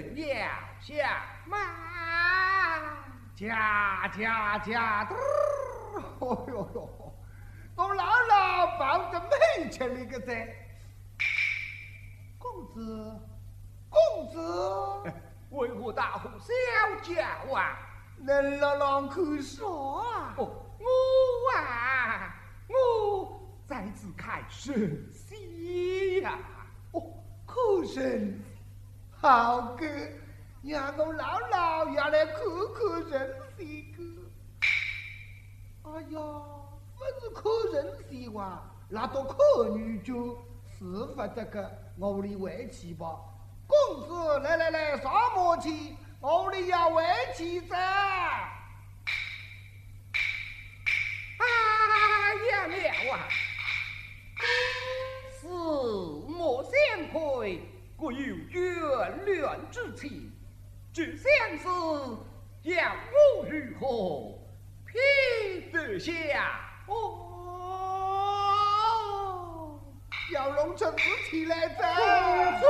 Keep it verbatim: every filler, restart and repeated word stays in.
人要下马， 驾驾驾！哦哟哟，我姥姥抱着美去了个噻。公子，公子， 为何大呼小叫啊？ 恁老郎去说啊？ 哦，我啊，我在此看神戏呀、啊。 哦，看神戏，好个，让我姥姥也来看看神戏个。哎呀，不是看人戏哇，那到看女就是不得个，我里围棋吧。公子，来来来，啥默契？我里要围棋噻。 哎呀了啊！此莫相愧，我有眷恋之情，只相思，要我如何撇得下？ 哦，要弄成自己来噻。